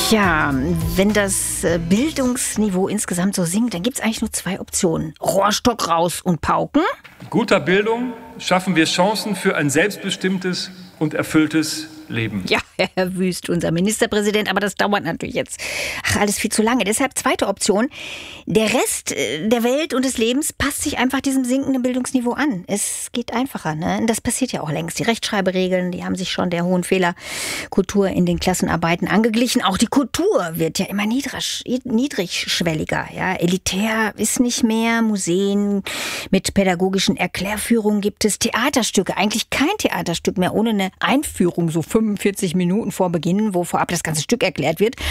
Tja, wenn das Bildungsniveau insgesamt so sinkt, dann gibt es eigentlich nur zwei Optionen. Rohrstock raus und pauken. Guter Bildung schaffen wir Chancen für ein selbstbestimmtes und erfülltes Leben. Ja, Herr Wüst, unser Ministerpräsident, aber das dauert natürlich jetzt alles viel zu lange. Deshalb zweite Option, der Rest der Welt und des Lebens passt sich einfach diesem sinkenden Bildungsniveau an. Es geht einfacher, ne? Das passiert ja auch längst. Die Rechtschreiberegeln, die haben sich schon der hohen Fehlerkultur in den Klassenarbeiten angeglichen. Auch die Kultur wird ja immer niedrigschwelliger. Ja? Elitär ist nicht mehr. Museen mit pädagogischen Erklärführungen gibt es. Theaterstücke, eigentlich kein Theaterstück mehr ohne eine Einführung, so 45 Minuten vor Beginn, wo vorab das ganze Stück erklärt wird.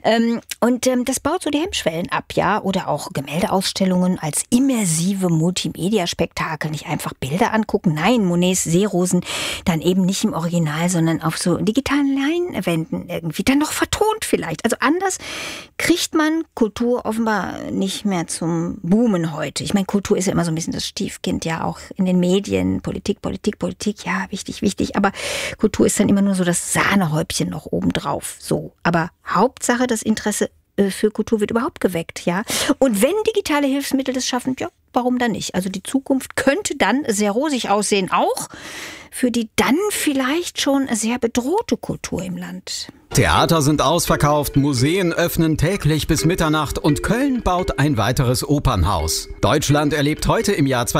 Das baut so die Hemmschwellen ab, ja. Oder auch Gemäldeausstellungen als immersive Multimedia-Spektakel. Nicht einfach Bilder angucken. Nein, Monets Seerosen dann eben nicht im Original, sondern auf so digitalen Leinwänden irgendwie. Dann noch vertont vielleicht. Also anders kriegt man Kultur offenbar nicht mehr zum Boomen heute. Ich meine, Kultur ist ja immer so ein bisschen das Stiefkind, ja, auch in den Medien. Politik, ja, wichtig. Aber Kultur ist dann immer nur so das Sahnehäubchen noch obendrauf. So. Aber Hauptsache, das Interesse für Kultur wird überhaupt geweckt, ja. Und wenn digitale Hilfsmittel das schaffen, ja, warum dann nicht? Also die Zukunft könnte dann sehr rosig aussehen, auch für die dann vielleicht schon sehr bedrohte Kultur im Land. Theater sind ausverkauft, Museen öffnen täglich bis Mitternacht und Köln baut ein weiteres Opernhaus. Deutschland erlebt heute im Jahr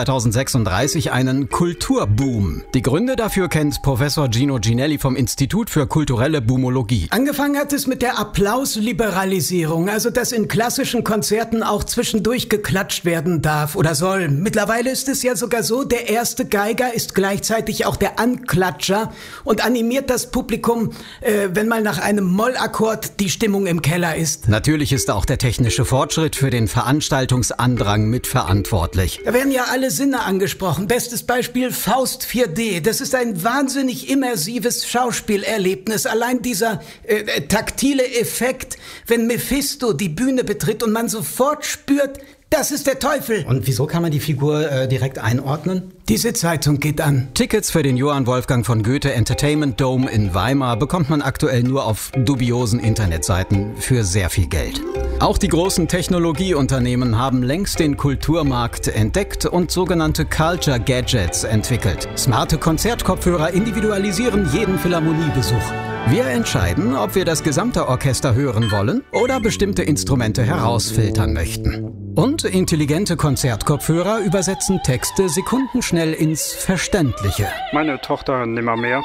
2036 einen Kulturboom. Die Gründe dafür kennt Professor Gino Ginelli vom Institut für kulturelle Boomologie. Angefangen hat es mit der Applausliberalisierung, also dass in klassischen Konzerten auch zwischendurch geklatscht werden darf oder soll. Mittlerweile ist es ja sogar so, der erste Geiger ist gleichzeitig auch der Anklatscher und animiert das Publikum, wenn mal nach einem Mollakkord die Stimmung im Keller ist. Natürlich ist auch der technische Fortschritt für den Veranstaltungsandrang mitverantwortlich. Da werden ja alle Sinne angesprochen. Bestes Beispiel Faust 4D. Das ist ein wahnsinnig immersives Schauspielerlebnis. Allein dieser taktile Effekt, wenn Mephisto die Bühne betritt und man sofort spürt, das ist der Teufel. Und wieso kann man die Figur direkt einordnen? Diese Zeitung geht an. Tickets für den Johann Wolfgang von Goethe Entertainment Dome in Weimar bekommt man aktuell nur auf dubiosen Internetseiten für sehr viel Geld. Auch die großen Technologieunternehmen haben längst den Kulturmarkt entdeckt und sogenannte Culture Gadgets entwickelt. Smarte Konzertkopfhörer individualisieren jeden Philharmoniebesuch. Wir entscheiden, ob wir das gesamte Orchester hören wollen oder bestimmte Instrumente herausfiltern möchten. Und intelligente Konzertkopfhörer übersetzen Texte sekundenschnell ins Verständliche. Meine Tochter nimmermehr.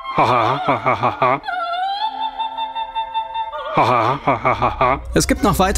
Haha. Es gibt noch weitere